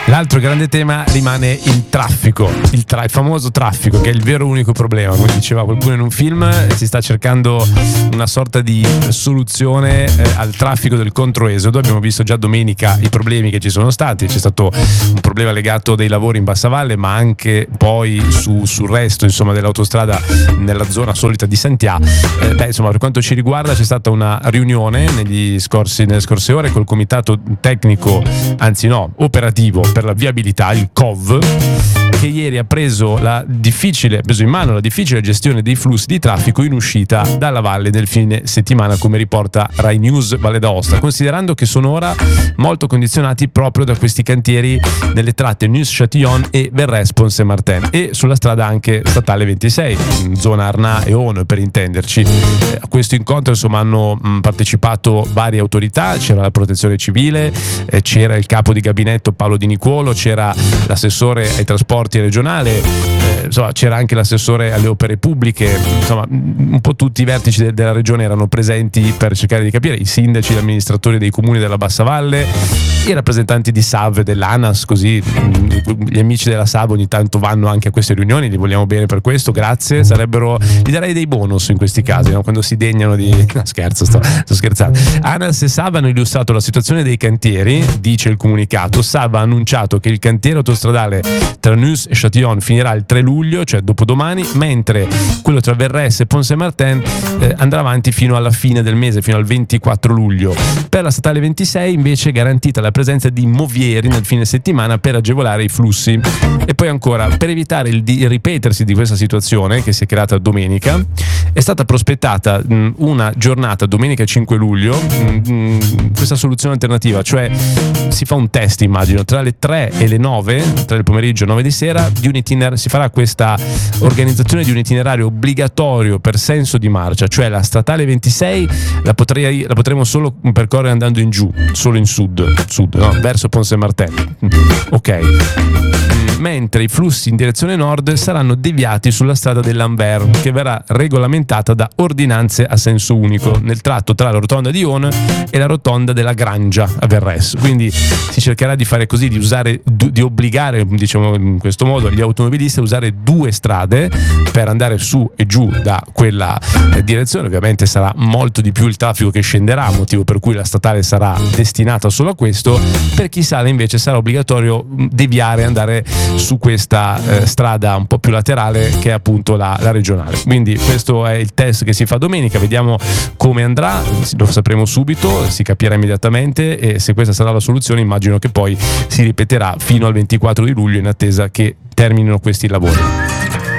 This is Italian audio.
L'altro grande tema rimane il traffico, il famoso traffico, che è il vero unico problema. Come diceva qualcuno in un film, si sta cercando una sorta di soluzione al traffico del controesodo. Abbiamo visto già domenica i problemi che ci sono stati. C'è stato un problema legato dei lavori in Bassavalle, ma anche poi sul resto, insomma, dell'autostrada nella zona solita di Santià. Insomma, per quanto ci riguarda c'è stata una riunione nelle scorse ore col comitato tecnico, anzi no, operativo per la viabilità, il COV, che ieri ha preso in mano la difficile gestione dei flussi di traffico in uscita dalla valle del fine settimana, come riporta Rai News Valle d'Aosta, considerando che sono ora molto condizionati proprio da questi cantieri nelle tratte Neus-Châtillon e Verrès-Pont-Saint-Martin e sulla strada anche statale 26, zona Arnà e Ono, per intenderci. A questo incontro, insomma, hanno partecipato varie autorità. C'era la protezione civile, c'era il capo di gabinetto Paolo Di Nicuolo, c'era l'assessore ai trasporti regionale, insomma, c'era anche l'assessore alle opere pubbliche. Insomma, un po' tutti i vertici della regione erano presenti per cercare di capire, i sindaci, gli amministratori dei comuni della Bassavalle, i rappresentanti di SAV e dell'ANAS, così gli amici della SAV ogni tanto vanno anche a queste riunioni, li vogliamo bene per questo, grazie. Gli darei dei bonus in questi casi, no? Quando si degnano di... No, scherzo, sto scherzando. ANAS e SAV hanno illustrato la situazione dei cantieri, dice il comunicato. SAV ha annunciato che il cantiere autostradale tra Neus e Châtillon finirà il 3 luglio, cioè dopodomani, mentre quello tra Verrès e Pont-Saint-Martin andrà avanti fino alla fine del mese, fino al 24 luglio. Per la statale 26 invece è garantita la presenza di movieri nel fine settimana per agevolare i flussi. E poi ancora, per evitare il ripetersi di questa situazione che si è creata domenica, è stata prospettata una giornata domenica 5 luglio, questa soluzione alternativa, cioè si fa un test, immagino, tra le 3 e le 9, tra il pomeriggio e 9 di sera, si farà questa organizzazione di un itinerario obbligatorio per senso di marcia, cioè la statale 26 la potremo solo percorrere andando in giù, solo in sud, no? Verso Pont-Saint-Martin. Ok. Mentre i flussi in direzione nord saranno deviati sulla strada dell'Anvers, che verrà regolamentata da ordinanze a senso unico nel tratto tra la rotonda di Ono e la rotonda della Grangia a Verrès. Quindi si cercherà di fare così, di obbligare, diciamo in questo modo, gli automobilisti a usare due strade per andare su e giù da quella direzione. Ovviamente sarà molto di più il traffico che scenderà, motivo per cui la statale sarà destinata solo a questo. Per chi sale invece sarà obbligatorio deviare e andare su questa strada un po' più laterale, che è appunto la regionale. Quindi questo è il test che si fa domenica, vediamo come andrà, lo sapremo subito, si capirà immediatamente, e se questa sarà la soluzione immagino che poi si ripeterà fino al 24 di luglio in attesa che terminino questi lavori.